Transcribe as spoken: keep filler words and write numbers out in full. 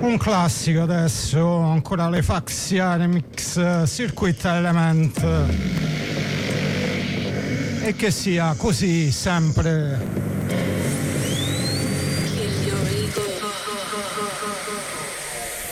Un classico adesso, ancora le Faxia Remix Circuit Element. E che sia così sempre.